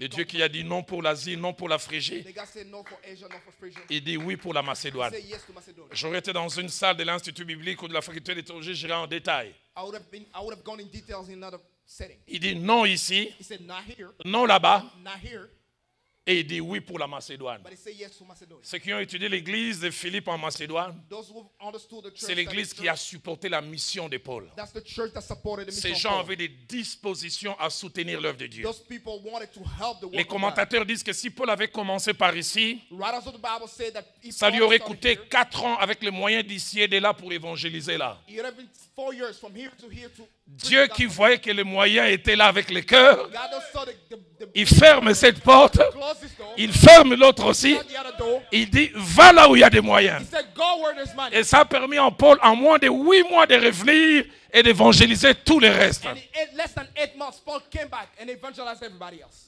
Le Dieu qui a dit non pour l'Asie, non pour la Phrygie, The God said no for Asia, no for Phrygia. il dit oui pour la He Macédoine. said yes to Macedonia. J'aurais été dans une salle de l'Institut biblique ou de la faculté de théologie, j'irais en détail. I would have gone in details in another setting. Il dit non ici, He said not here, non là-bas, not here, et il dit oui pour la Macédoine. but he said yes to Macedonia. Ceux qui ont étudié l'église de Philippe en Macédoine, Those who understood the church, c'est l'église qui a supporté la mission de Paul. that's the church that supported the mission Ces of gens Paul. avaient des dispositions à soutenir l'œuvre de Dieu. Those people wanted to help the work Les of God. commentateurs disent que si Paul avait commencé par ici, Writers of the Bible say that if ça lui Paul aurait started coûté here, 4 ans avec les moyens d'ici et de là pour évangéliser là. it would have been 4 years from here to here to Dieu qui voyait que les moyens étaient là avec le cœur, God just saw the il ferme cette porte, close this door, il ferme l'autre aussi, shut the other door. il dit va là où il y a des moyens. He said, go where there's money. Et ça a permis à Paul en moins de 8 mois de revenir et d'évangéliser tout le reste. And in less than 8 months, Paul came back and evangelized everybody else.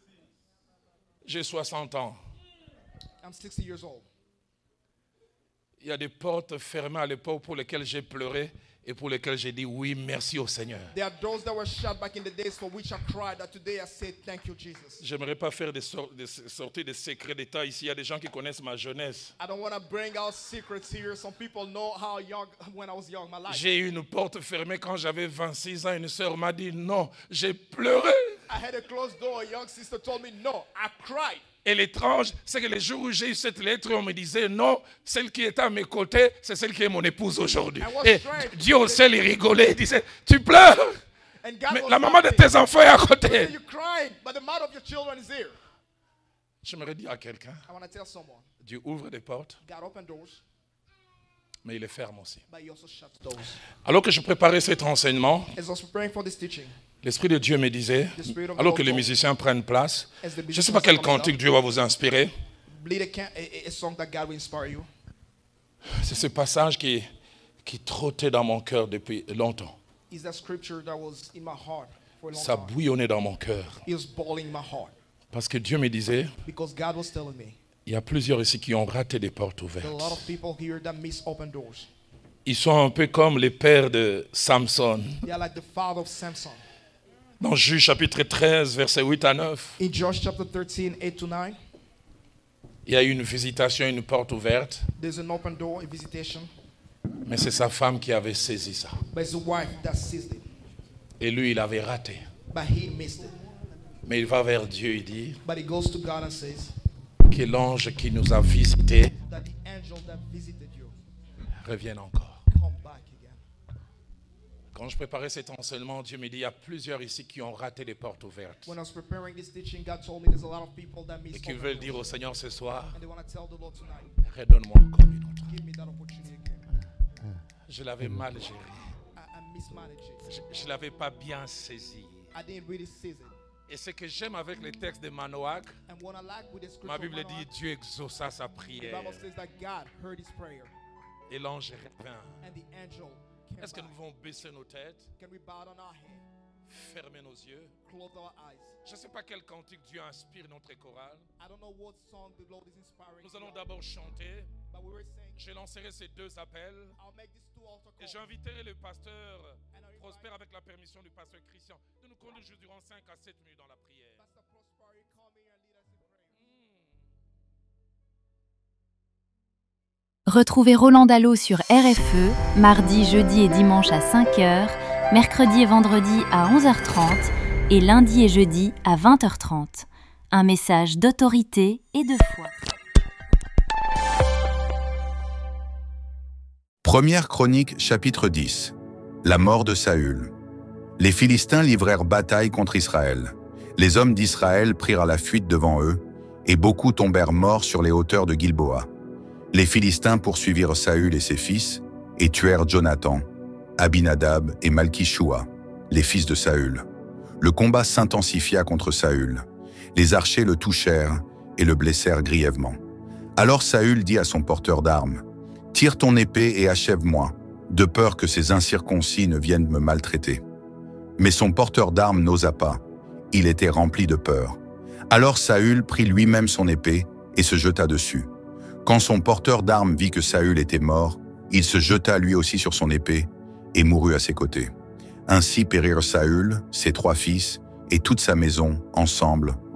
J'ai 60 ans. I'm 60 years old. Il y a des portes fermées à l'époque pour lesquelles j'ai pleuré et pour lesquelles j'ai dit oui, merci au Seigneur. There are doors that were shut back in the days for which I cried, that today I say thank you, Jesus. J'aimerais pas faire des sorties de secrets d'État ici. Il y a des gens qui connaissent ma jeunesse. I don't want to bring out secrets here. Some people know how young, when I was young, my life. J'ai eu une porte fermée quand j'avais 26 ans. Une sœur m'a dit non. J'ai pleuré. I had a closed door. A young sister told me no. I cried. Et l'étrange, c'est que les jours où j'ai eu cette lettre, on me disait non, celle qui est à mes côtés, c'est celle qui est mon épouse aujourd'hui. Et Dieu au ciel, il rigolait, il disait, tu pleures, And God mais was la maman de laughing. tes enfants est à He côté. said, you're crying, but the mouth of your children is here. J'aimerais dire à quelqu'un, I want to tell someone, Dieu ouvre des portes, God opened doors, mais il les ferme aussi. but he also shuts doors. Alors que je préparais cet enseignement, As I was preparing for this teaching, l'Esprit de Dieu me disait, alors que les musiciens prennent place, je ne sais pas quel cantique Dieu va vous inspirer, lead a song that God will inspire you. c'est ce passage qui trottait dans mon cœur depuis longtemps. Is that scripture that was in my heart for a long Ça time. bouillonnait dans mon cœur. It was boiling in my heart Parce que Dieu me disait, because God was telling me il y a plusieurs ici qui ont raté des portes there are a lot ouvertes. of people here that miss open doors. Ils sont un peu comme les pères de Samson. They are like the father of Samson. Dans Juge chapitre 13, versets 8 à 9, In Josh chapter 13, 8 to 9, il y a eu une visitation, une porte ouverte, there's an open door, a visitation, mais c'est sa femme qui avait saisi ça. but it's the wife that seized it. Et lui, il avait raté. But he missed it. Mais il va vers Dieu, il dit But he goes to God and says que l'ange qui nous a visités that the angel that visited you revienne encore. come back again. Quand je préparais cet enseignement, Dieu me dit, il y a plusieurs ici qui ont raté les portes ouvertes. When I was preparing this teaching, God told me there's a lot of people that miss Et qui open veulent doors. dire au Seigneur ce soir, And they want to tell the Lord tonight, redonne-moi encore une autre. give me that opportunity again. Je l'avais mal géré. I mismanaged it. Je ne l'avais pas bien saisi. I didn't really seize it. Et ce que j'aime avec les textes de Manoach, And what I like with the scripture, ma Bible of dit Manoah, Dieu exauça sa the prière Bible says that God heard his prayer et l'ange revint. and the angel came Est-ce que back. nous pouvons baisser nos têtes, Can we bow down our head, fermer nos yeux? close our eyes? Je ne sais pas quel cantique Dieu inspire notre chorale. I don't know what song the Lord is inspiring. Nous allons d'abord chanter. But we were saying, Je lancerai ces deux appels I'll make these two altar et calls. j'inviterai le pasteur Prosper avec la permission du pasteur Christian de nous conduire durant 5 à 7 minutes dans la prière. Pastor Prosper, you come here and lead us in prayer. Retrouvez Roland Dallot sur RFE, mardi, jeudi et dimanche à 5h, mercredi et vendredi à 11h30 et lundi et jeudi à 20h30. Un message d'autorité et de foi. Première Chronique, chapitre 10. La mort de Saül. Les Philistins livrèrent bataille contre Israël. Les hommes d'Israël prirent la fuite devant eux, et beaucoup tombèrent morts sur les hauteurs de Gilboa. Les Philistins poursuivirent Saül et ses fils, et tuèrent Jonathan, Abinadab et Malki-Shua, les fils de Saül. Le combat s'intensifia contre Saül. Les archers le touchèrent et le blessèrent grièvement. Alors Saül dit à son porteur d'armes, « Tire ton épée et achève-moi, de peur que ces incirconcis ne viennent me maltraiter. » Mais son porteur d'armes n'osa pas. Il était rempli de peur. Alors Saül prit lui-même son épée et se jeta dessus. Quand son porteur d'armes vit que Saül était mort, il se jeta lui aussi sur son épée et mourut à ses côtés. Ainsi périrent Saül, ses 3 fils et toute sa maison ensemble